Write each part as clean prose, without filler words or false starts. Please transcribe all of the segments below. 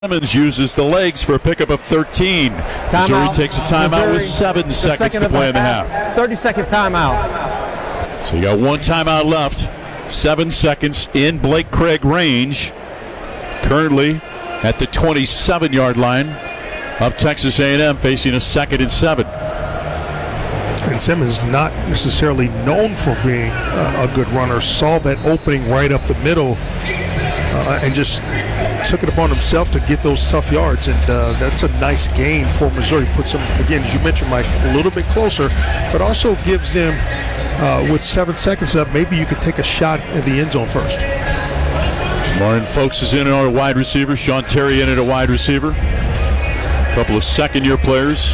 Simmons uses the legs for a pickup of 13. Missouri takes a timeout with 7 seconds to play in the half. 30-second timeout. So you got one timeout left. 7 seconds in Blake Craig range. Currently at the 27-yard line of Texas A&M, facing a 2nd and 7. And Simmons, not necessarily known for being a good runner, saw that opening right up the middle and just took it upon himself to get those tough yards, and that's a nice gain for Missouri. Puts them, again, as you mentioned, Mike, a little bit closer, but also gives them, with 7 seconds up, maybe you could take a shot at the end zone first. Martin Folks is in at our wide receiver. Sean Terry in at a wide receiver. A couple of second-year players.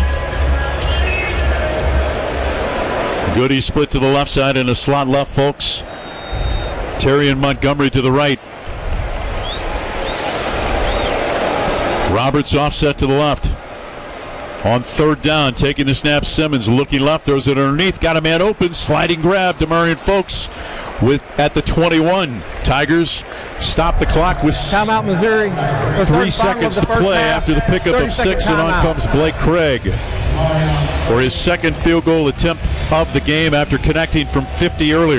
Goody split to the left side in a slot left, folks. Terry and Montgomery to the right. Roberts offset to the left. On 3rd down, taking the snap, Simmons looking left, throws it underneath, got a man open, sliding grab, Demarion Folks at the 21. Tigers stop the clock with timeout, Missouri. 3 seconds to play after the pickup of 6, and on comes Blake Craig for his 2nd field goal attempt of the game after connecting from 50 earlier.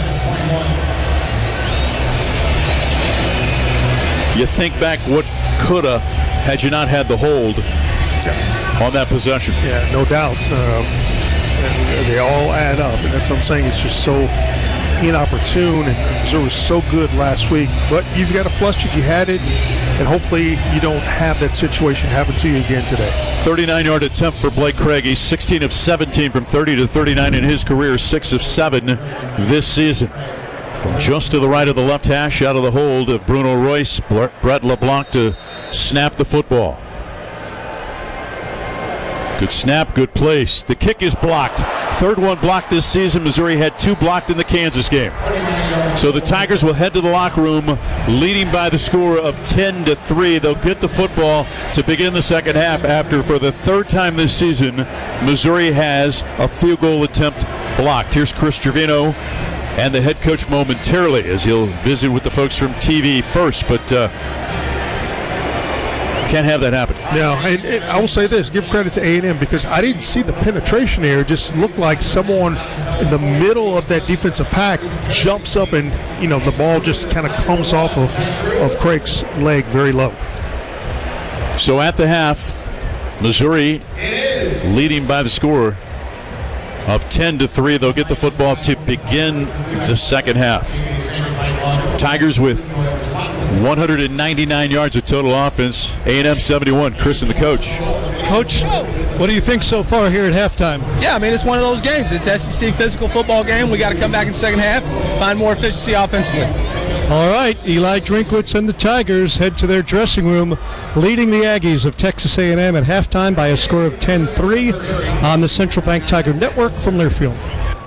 You think back what coulda had you not had the hold on that possession. Yeah, no doubt. And they all add up, and that's what I'm saying. It's just so inopportune, and Missouri was so good last week. But you've got to flush it. You had it, and hopefully you don't have that situation happen to you again today. 39-yard attempt for Blake Craig. He's 16 of 17 from 30 to 39 in his career, 6 of 7 this season. From just to the right of the left hash, out of the hold of Bruno Royce, Brett LeBlanc to snap the football. Good snap, good place. The kick is blocked. 3rd one blocked this season. Missouri had 2 blocked in the Kansas game. So the Tigers will head to the locker room leading by the score of 10-3. They'll get the football to begin the second half after, for the 3rd time this season, Missouri has a field goal attempt blocked. Here's Chris Trevino and the head coach momentarily as he'll visit with the folks from TV first, but can't have that happen. No, and I will say this, give credit to A&M, because I didn't see the penetration there. It just looked like someone in the middle of that defensive pack jumps up and, the ball just kind of comes off of Craig's leg very low. So at the half, Missouri leading by the score of 10-3. They'll get the football to begin the second half. Tigers with 199 yards of total offense. A&M 71. Chris and the coach. Coach, what do you think so far here at halftime? Yeah, it's one of those games. It's SEC physical football game. We got to come back in the second half, find more efficiency offensively. All right, Eli Drinkwitz and the Tigers head to their dressing room, leading the Aggies of Texas A&M at halftime by a score of 10-3 on the Central Bank Tiger Network from Learfield.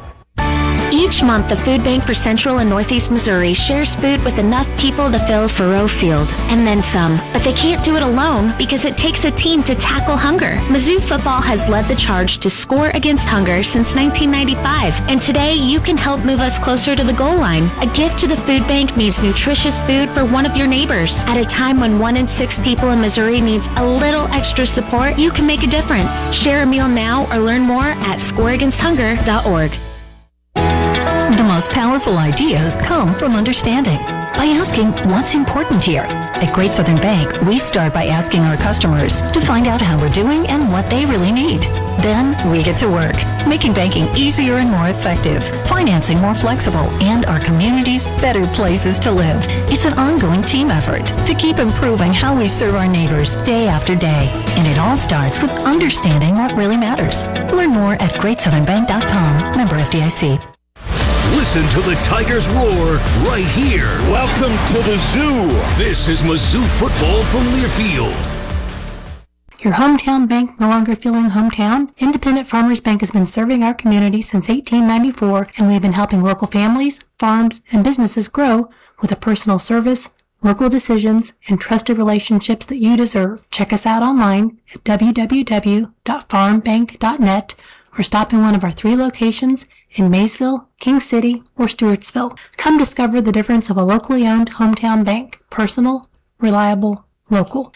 Each month, the Food Bank for Central and Northeast Missouri shares food with enough people to fill Faroe Field, and then some. But they can't do it alone because it takes a team to tackle hunger. Mizzou football has led the charge to score against hunger since 1995, and today you can help move us closer to the goal line. A gift to the Food Bank means nutritious food for one of your neighbors. At a time when 1 in 6 people in Missouri needs a little extra support, you can make a difference. Share a meal now or learn more at scoreagainsthunger.org. The most powerful ideas come from understanding. By asking what's important here. At Great Southern Bank, we start by asking our customers to find out how we're doing and what they really need. Then we get to work, making banking easier and more effective, financing more flexible, and our communities better places to live. It's an ongoing team effort to keep improving how we serve our neighbors day after day. And it all starts with understanding what really matters. Learn more at GreatSouthernBank.com. Member FDIC. Listen to the Tigers roar right here. Welcome to the zoo. This is Mizzou football from Learfield. Your hometown bank no longer feeling hometown? Independent Farmers Bank has been serving our community since 1894, and we've been helping local families, farms, and businesses grow with a personal service, local decisions, and trusted relationships that you deserve. Check us out online at www.farmbank.net or stop in one of our 3 locations in Maysville, King City, or Stewartsville. Come discover the difference of a locally owned hometown bank. Personal, reliable, local.